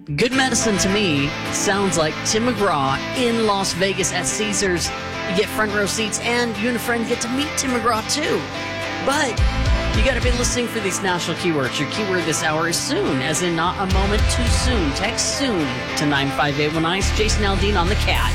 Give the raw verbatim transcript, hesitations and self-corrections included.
Good Medicine to me sounds like Tim McGraw in Las Vegas at Caesars. You get front row seats, and you and a friend get to meet Tim McGraw too. But you got to be listening for these national keywords. Your keyword this hour is soon, as in not a moment too soon. Text soon to nine five eight one nine. Jason Aldean on the Cat.